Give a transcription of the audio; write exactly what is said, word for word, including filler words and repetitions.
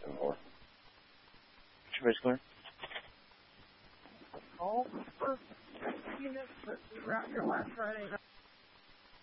for. Everybody's clear? Oh, first, you know, around your last Friday night.